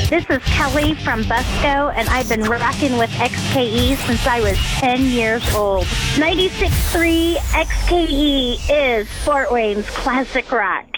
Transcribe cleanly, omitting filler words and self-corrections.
This is Kelly from Busco, and I've been rocking with XKE since I was 10 years old. 96.3 XKE is Fort Wayne's classic rock.